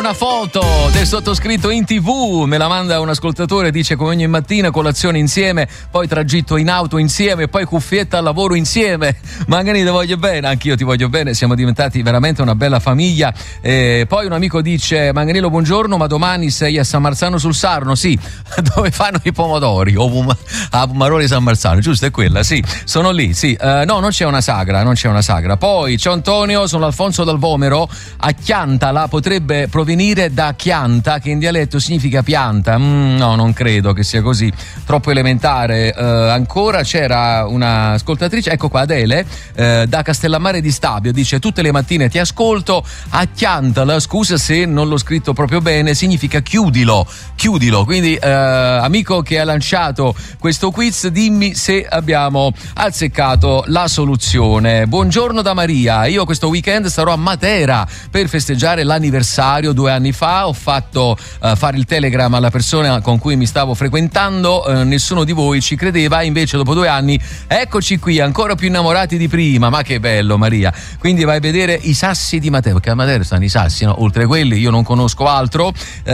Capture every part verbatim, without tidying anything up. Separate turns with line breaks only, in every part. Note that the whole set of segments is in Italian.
una foto del sottoscritto in tv, me la manda un ascoltatore, dice come ogni mattina colazione insieme, poi tragitto in auto insieme, poi cuffietta al lavoro insieme. Mangani, ti voglio bene, anch'io ti voglio bene, siamo diventati veramente una bella famiglia. E poi un amico dice: Manganello buongiorno, ma domani sei a San Marzano sul Sarno? Sì, dove fanno i pomodori o pum- a Pomaroli San Marzano, giusto, è quella, sì, sono lì, sì. Uh, no, non c'è una sagra, non c'è una sagra. Poi c'è Antonio, sono Alfonso dal Vomero, a Chiantala, potrebbe provenire da Chianta, che in dialetto significa pianta. Mm, no, non credo che sia così, troppo elementare. Uh, ancora c'era una ascoltatrice, ecco qua, Adele, uh, da Castellammare di Stabio, dice: tutte le mattine ti ascolto. A Chiantala, scusa se non l'ho scritto proprio bene, significa chiudilo, chiudilo. Quindi uh, amico che ha lanciato questo quiz, dimmi se abbiamo azzeccato la soluzione. Buongiorno da Maria, io questo weekend sarò a Matera per festeggiare l'anniversario. Due anni fa ho fatto uh, fare il Telegram alla persona con cui mi stavo frequentando, uh, nessuno di voi ci credeva, invece dopo due anni eccoci qui, ancora più innamorati di prima. Ma che bello, Maria. Quindi vai a vedere i sassi di Matera, perché a Matera stanno i sassi, no? Oltre quelli io non conosco altro, uh,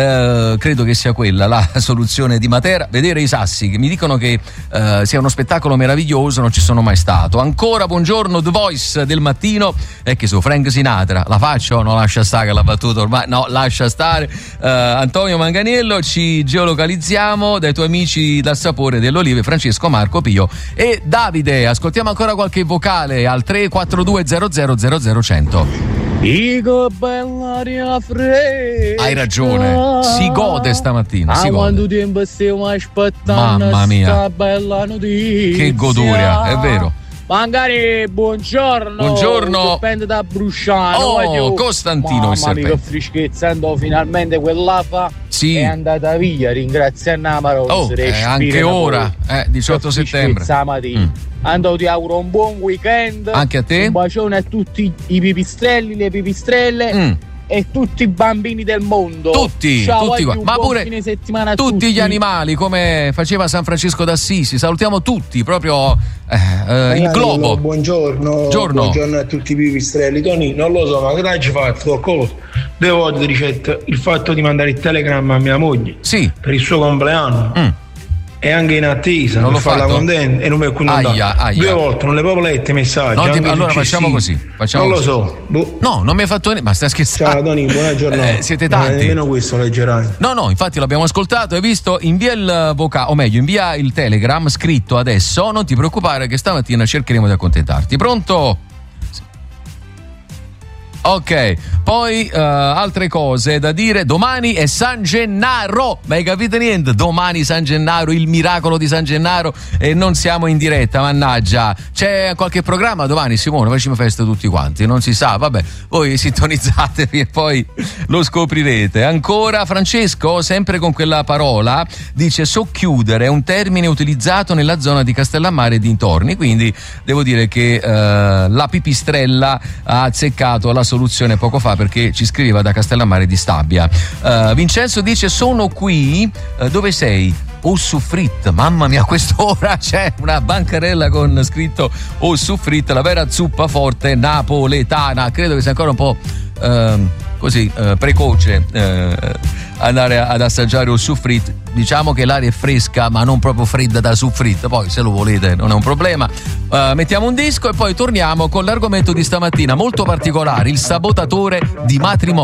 credo che sia quella la soluzione di Matera, vedere i sassi, che mi dicono che uh, sia uno spettacolo meraviglioso, non ci sono mai stato. Ancora buongiorno, The Voice del mattino, è che su Frank Sinatra, la faccio? No, lascia stare la battuta ormai, no, lascia stare. uh, Antonio Manganiello, ci geolocalizziamo dai tuoi amici dal sapore dell'olive, Francesco, Marco, Pio e Davide. Ascoltiamo ancora qualche vocale al tre quattro due zero zero zero zero cento.
Dico bella aria fresca.
Hai ragione, si gode stamattina, si
ah,
gode.
Quanto tempo stiamo aspettando,
mamma mia,
sta bella notizia.
Che goduria, è vero.
Magari buongiorno.
Buongiorno.
Dipende da Brusciano.
Oh, Costantino,
mamma
il serpente.
mia, che freschezza, andò finalmente quell'afa.
Sì.
È andata via, ringraziando la parola.
Oh, eh, anche ora, eh, diciotto settembre.
Mm. Andò, ti auguro un buon weekend.
Anche a te.
Un bacione a tutti i pipistrelli, le pipistrelle. Mm. E tutti i bambini del mondo.
Tutti,
ciao,
tutti,
un
ma
buon
pure
fine settimana a
tutti,
tutti
gli animali, come faceva San Francisco d'Assisi. Salutiamo tutti, proprio eh, eh, il globo.
Buongiorno,
buongiorno.
Buongiorno a tutti i pipistrelli. Tony, non lo so, ma che hai fatto qualcosa? Due volte di ricetta il fatto di mandare il telegram a mia moglie.
Sì.
Per il suo compleanno. Mm. E anche in attesa,
non
per farla contenta e non mi è
aia, aia.
Due volte non le proprio lette i messaggi.
Non ti, allora facciamo così. Facciamo
non
così.
lo so. Boh.
No, non mi hai fatto niente. Ma stai scherzando?
Ciao Tony, buona giornata.
Eh, siete tanti.
Nemmeno questo leggerai.
No, no, infatti l'abbiamo ascoltato. Hai visto? Invia il vocale, o meglio, invia il telegram scritto adesso. Non ti preoccupare, che stamattina cercheremo di accontentarti. Pronto? Ok, poi uh, altre cose da dire. Domani è San Gennaro, ma hai capito niente? Domani San Gennaro, il miracolo di San Gennaro, e non siamo in diretta, mannaggia. C'è qualche programma domani, Simone? Facciamo festa tutti quanti, non si sa, vabbè, voi sintonizzatevi e poi lo scoprirete. Ancora Francesco, sempre con quella parola, dice socchiudere, è un termine utilizzato nella zona di Castellammare e dintorni, quindi devo dire che uh, la pipistrella ha azzeccato la soluzione poco fa, perché ci scriveva da Castellammare di Stabia. uh, Vincenzo dice sono qui, uh, dove sei? O Suffrit, mamma mia, a quest'ora c'è una bancarella con scritto O Suffrit, la vera zuppa forte napoletana. Credo che sia ancora un po' uh, così uh, precoce uh, andare ad assaggiare O Suffrit. Diciamo che l'aria è fresca, ma non proprio fredda da Suffrit, poi se lo volete non è un problema. Uh, mettiamo un disco e poi torniamo con l'argomento di stamattina molto particolare, il sabotatore di matrimonio.